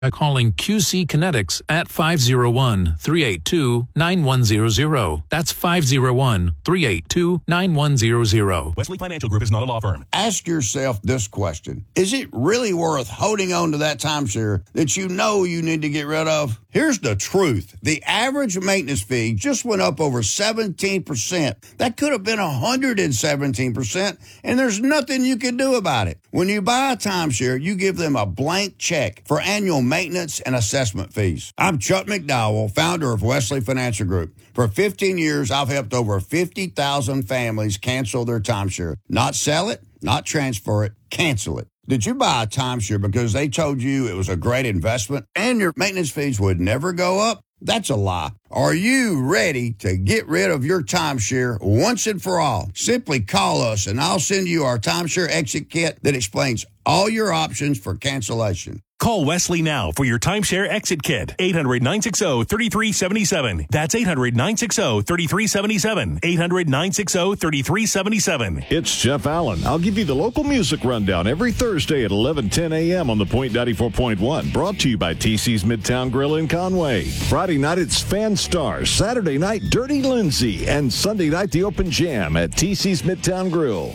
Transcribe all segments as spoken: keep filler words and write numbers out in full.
by calling Q C Kinetics at five oh one, three eight two, nine one zero zero. That's five oh one, three eight two, nine one zero zero. Wesley Financial Group is not a law firm. Ask yourself this question. Is it really worth holding on to that timeshare that you know you need to get rid of? Here's the truth. The average maintenance fee just went up over seventeen percent. That could have been one hundred seventeen percent, and there's nothing you can do about it. When you buy a timeshare, you give them a blank check for annual maintenance and assessment fees. I'm Chuck McDowell, founder of Wesley Financial Group. For fifteen years, I've helped over fifty thousand families cancel their timeshare. Not sell it, not transfer it, cancel it. Did you buy a timeshare because they told you it was a great investment and your maintenance fees would never go up? That's a lie. Are you ready to get rid of your timeshare once and for all? Simply call us and I'll send you our timeshare exit kit that explains all your options for cancellation. Call Wesley now for your timeshare exit kit. eight hundred, nine six zero, three three seven seven. That's eight hundred, nine six zero, three three seven seven. eight hundred, nine six zero, three three seven seven. It's Jeff Allen. I'll give you the local music rundown every Thursday at eleven ten a.m. on the Point ninety-four point one. Brought to you by T C's Midtown Grill in Conway. Friday night, it's Fan Stars. Saturday night, Dirty Lindsay. And Sunday night, the Open Jam at T C's Midtown Grill.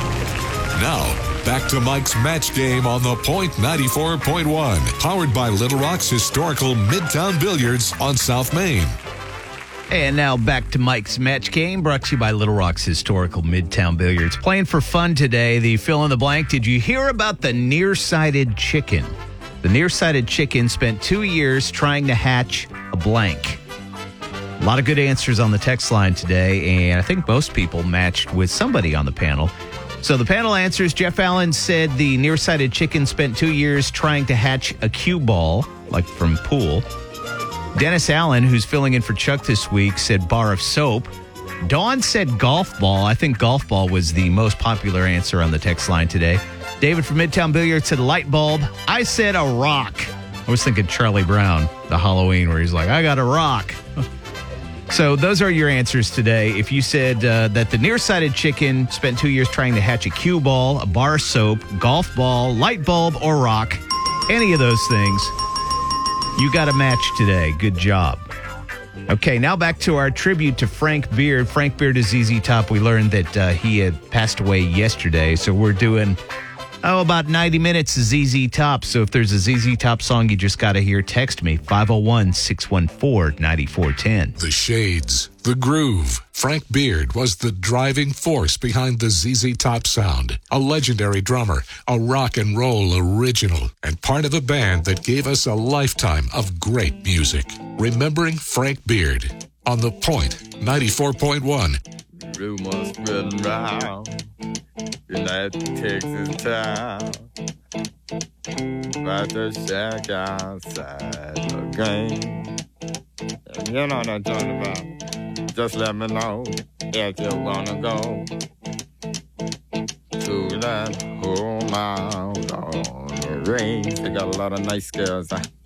Now, back to Mike's Match Game on the Point ninety-four point one. Powered by Little Rock's historical Midtown Billiards on South Main. And now back to Mike's Match Game, brought to you by Little Rock's historical Midtown Billiards. Playing for fun today, the fill in the blank. Did you hear about the nearsighted chicken? The nearsighted chicken spent two years trying to hatch a blank. A lot of good answers on the text line today, and I think most people matched with somebody on the panel. So the panel answers, Jeff Allen said the nearsighted chicken spent two years trying to hatch a cue ball, like from pool. Dennis Allen, who's filling in for Chuck this week, said bar of soap. Dawn said golf ball. I think golf ball was the most popular answer on the text line today. David from Midtown Billiards said light bulb. I said a rock. I was thinking Charlie Brown, the Halloween, where he's like, I got a rock. So those are your answers today. If you said uh, that the nearsighted chicken spent two years trying to hatch a cue ball, a bar of soap, golf ball, light bulb, or rock, any of those things, you got a match today. Good job. Okay, now back to our tribute to Frank Beard. Frank Beard is Z Z Top. We learned that uh, he had passed away yesterday, so we're doing... Oh, about ninety minutes of Z Z Top. So if there's a Z Z Top song you just got to hear, text me, five oh one, six one four, nine four one zero. The shades, the groove. Frank Beard was the driving force behind the Z Z Top sound. A legendary drummer, a rock and roll original, and part of a band that gave us a lifetime of great music. Remembering Frank Beard on the Point ninety-four point one. Rumors spreading round in that Texas town about the shack outside the game. And you know what I'm talking about. Just let me know if you wanna go to that home out on the range. They got a lot of nice girls.